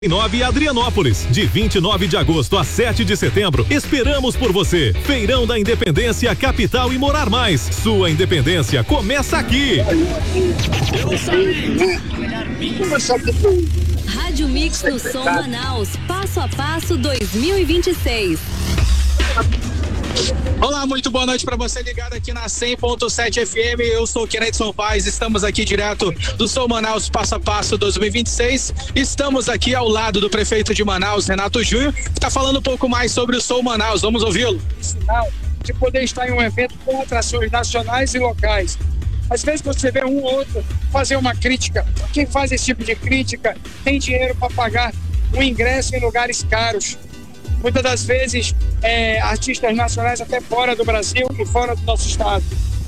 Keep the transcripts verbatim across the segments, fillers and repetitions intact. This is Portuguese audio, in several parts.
nove Adrianópolis, de vinte e nove de agosto a sete de setembro, esperamos por você. Feirão da Independência, Capital e Morar Mais. Sua independência começa aqui. Rádio Mix no Som Manaus, passo a passo dois mil e vinte e seis. Olá, muito boa noite para você ligado aqui na cem ponto sete F M. Eu sou o Kenedson Paz, estamos aqui direto do Som Manaus Passo a Passo dois mil e vinte e seis. Estamos aqui ao lado do prefeito de Manaus, Renato Júnior, que está falando um pouco mais sobre o Som Manaus. Vamos ouvi-lo. Sinal de poder estar em um evento com atrações nacionais e locais. Às vezes você vê um ou outro fazer uma crítica. Quem faz esse tipo de crítica tem dinheiro para pagar um ingresso em lugares caros. Muitas das vezes, é, artistas nacionais até fora do Brasil e fora do nosso estado.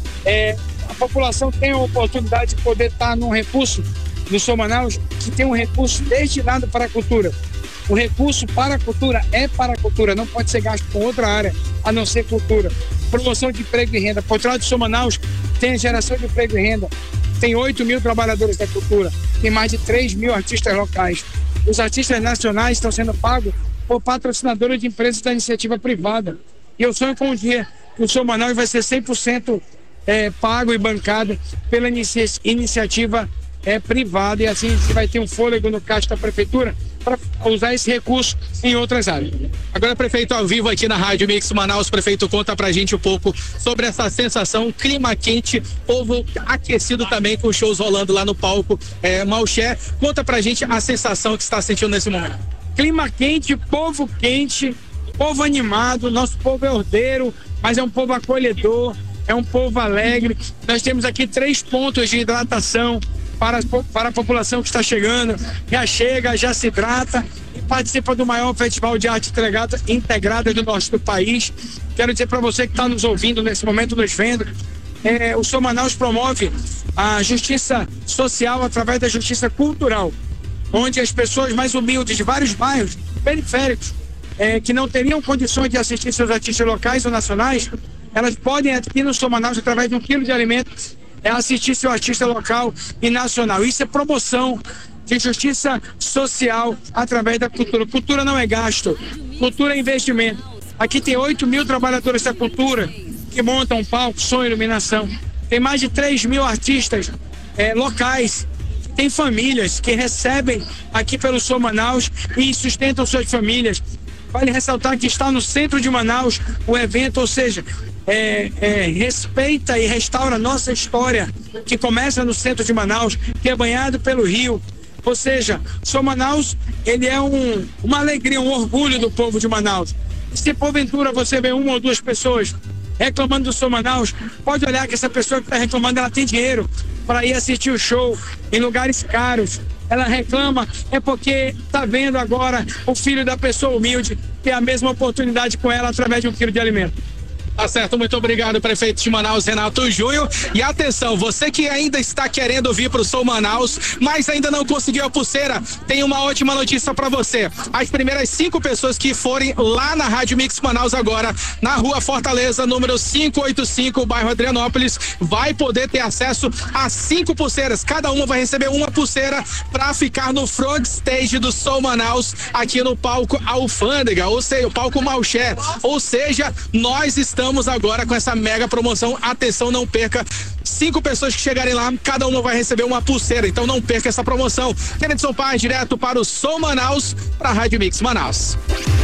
É, a população tem a oportunidade de poder estar num recurso no Som Manaus que tem um recurso destinado para a cultura. O recurso para a cultura é para a cultura, não pode ser gasto com outra área, a não ser cultura. Promoção de emprego e renda. Por trás do Som Manaus tem a geração de emprego e renda. Tem oito mil trabalhadores da cultura. Tem mais de três mil artistas locais. Os artistas nacionais estão sendo pagos por patrocinadora de empresas da iniciativa privada. E eu sonho com um dia que o Som Manaus vai ser cem por cento é, pago e bancado pela inicia iniciativa é, privada, e assim a gente vai ter um fôlego no caixa da prefeitura para usar esse recurso em outras áreas. Agora, prefeito, ao vivo aqui na Rádio Mix Manaus, prefeito, conta pra gente um pouco sobre essa sensação, clima quente, povo aquecido também com shows rolando lá no palco é, Malché. Conta pra gente a sensação que você está sentindo nesse momento. Clima quente, povo quente, povo animado. Nosso povo é ordeiro, mas é um povo acolhedor, é um povo alegre. Nós temos aqui três pontos de hidratação para, para a população que está chegando. Já chega, já se hidrata e participa do maior festival de arte integrada, integrada do norte do país. Quero dizer para você que está nos ouvindo nesse momento, nos vendo, é, o Som Manaus promove a justiça social através da justiça cultural, onde as pessoas mais humildes de vários bairros periféricos, é, que não teriam condições de assistir seus artistas locais ou nacionais, elas podem aqui no Som Manaus, através de um quilo de alimentos, é, assistir seu artista local e nacional. Isso é promoção de justiça social através da cultura. Cultura não é gasto, cultura é investimento. Aqui tem oito mil trabalhadores da cultura que montam um palco, som e iluminação. Tem mais de três mil artistas é, locais. Tem famílias que recebem aqui pelo Som Manaus e sustentam suas famílias. Vale ressaltar que está no centro de Manaus o evento, ou seja, é, é, respeita e restaura nossa história, que começa no centro de Manaus, que é banhado pelo rio. Ou seja, Som Manaus, ele é um, uma alegria, um orgulho do povo de Manaus. Se porventura você vê uma ou duas pessoas reclamando do Som Manaus, pode olhar que essa pessoa que está reclamando, ela tem dinheiro para ir assistir o show em lugares caros. Ela reclama é porque está vendo agora o filho da pessoa humilde ter a mesma oportunidade com ela através de um quilo de alimento. Tá certo, muito obrigado, prefeito de Manaus, Renato Júnior. E atenção, você que ainda está querendo vir pro Som Manaus, mas ainda não conseguiu a pulseira, tem uma ótima notícia para você. As primeiras cinco pessoas que forem lá na Rádio Mix Manaus agora, na Rua Fortaleza, número quinhentos e oitenta e cinco, bairro Adrianópolis, vai poder ter acesso a cinco pulseiras. Cada uma vai receber uma pulseira para ficar no front stage do Som Manaus, aqui no palco Alfândega, ou seja, o palco Malché. Ou seja, nós estamos Estamos agora com essa mega promoção. Atenção, não perca. Cinco pessoas que chegarem lá, cada uma vai receber uma pulseira. Então não perca essa promoção. Kenedson Paz, direto para o Som Manaus, para a Rádio Mix Manaus.